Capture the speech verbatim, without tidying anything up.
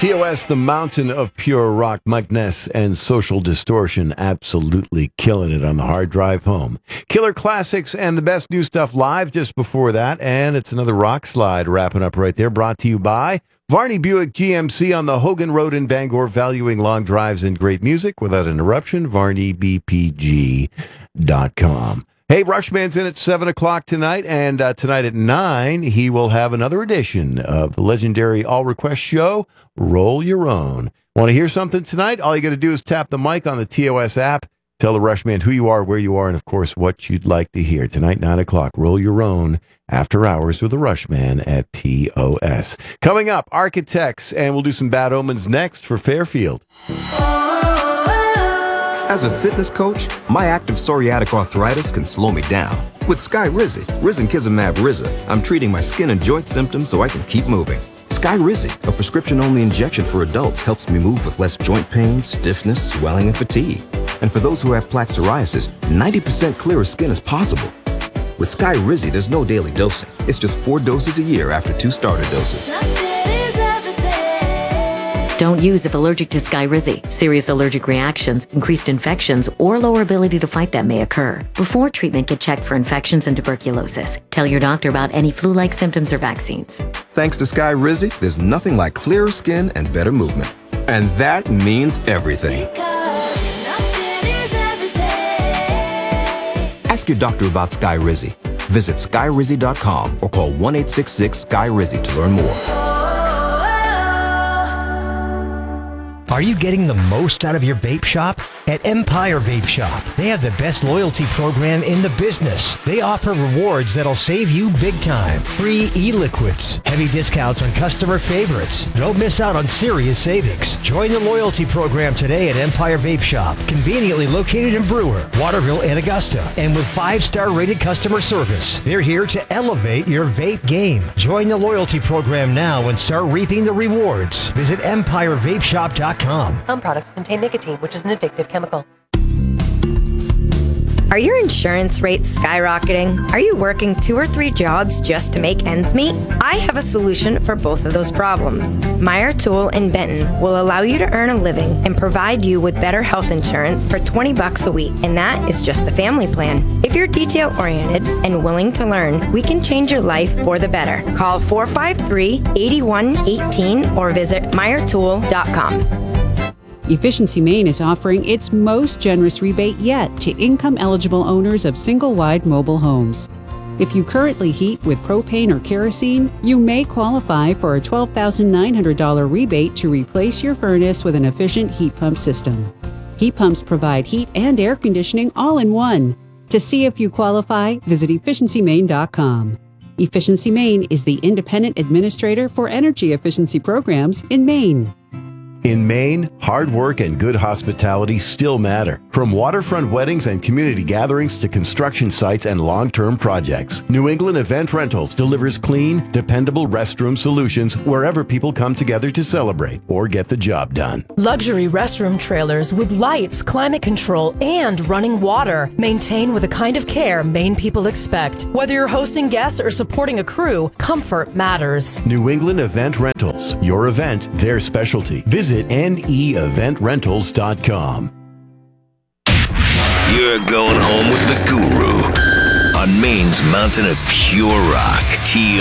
T O S, the mountain of pure rock, Mike Ness and Social Distortion, absolutely killing it on the hard drive home. Killer classics and the best new stuff live just before that, and it's another rock slide wrapping up right there, brought to you by Varney Buick G M C on the Hogan Road in Bangor, valuing long drives and great music without interruption, varney b p g dot com. Hey, Rushman's in at seven o'clock tonight, and uh, tonight at nine, he will have another edition of the legendary All Request show, Roll Your Own. Want to hear something tonight? All you got to do is tap the mic on the T O S app, tell the Rushman who you are, where you are, and, of course, what you'd like to hear. Tonight, nine o'clock, Roll Your Own, After Hours with the Rushman at T O S. Coming up, Architects, and we'll do some Bad Omens next for Fairfield. As a fitness coach, my active psoriatic arthritis can slow me down. With Skyrizi, risankizumab Riza, I'm treating my skin and joint symptoms so I can keep moving. Skyrizi, a prescription-only injection for adults, helps me move with less joint pain, stiffness, swelling, and fatigue. And for those who have plaque psoriasis, ninety percent clearer skin is possible. With Skyrizi, there's no daily dosing. It's just four doses a year after two starter doses. Don't use if allergic to Skyrizi. Serious allergic reactions, increased infections, or lower ability to fight them may occur. Before treatment, get checked for infections and tuberculosis. Tell your doctor about any flu-like symptoms or vaccines. Thanks to Skyrizi, there's nothing like clearer skin and better movement. And that means everything. Ask your doctor about Skyrizi. Visit skyrizi dot com or call one eight six six Sky Rizi to learn more. Are you getting the most out of your vape shop? At Empire Vape Shop, they have the best loyalty program in the business. They offer rewards that'll save you big time. Free e-liquids, heavy discounts on customer favorites. Don't miss out on serious savings. Join the loyalty program today at Empire Vape Shop, conveniently located in Brewer, Waterville, and Augusta. And with five-star rated customer service, they're here to elevate your vape game. Join the loyalty program now and start reaping the rewards. Visit empire vape shop dot com. Some products contain nicotine, which is an addictive chemical. Are your insurance rates skyrocketing? Are you working two or three jobs just to make ends meet? I have a solution for both of those problems. Meyer Tool in Benton will allow you to earn a living and provide you with better health insurance for twenty bucks a week, and that is just the family plan. If you're detail-oriented and willing to learn, we can change your life for the better. Call four five three, eight one one eight or visit meyer tool dot com. Efficiency Maine is offering its most generous rebate yet to income-eligible owners of single-wide mobile homes. If you currently heat with propane or kerosene, you may qualify for a twelve thousand nine hundred dollars rebate to replace your furnace with an efficient heat pump system. Heat pumps provide heat and air conditioning all in one. To see if you qualify, visit efficiency maine dot com. Efficiency Maine is the independent administrator for energy efficiency programs in Maine. In Maine, hard work and good hospitality still matter. From waterfront weddings and community gatherings to construction sites and long-term projects, New England Event Rentals delivers clean, dependable restroom solutions wherever people come together to celebrate or get the job done. Luxury restroom trailers with lights, climate control, and running water. Maintained with the kind of care Maine people expect. Whether you're hosting guests or supporting a crew, comfort matters. New England Event Rentals. Your event, their specialty. Visit N E event rentals dot com. You're going home with the guru on Maine's mountain of pure rock, T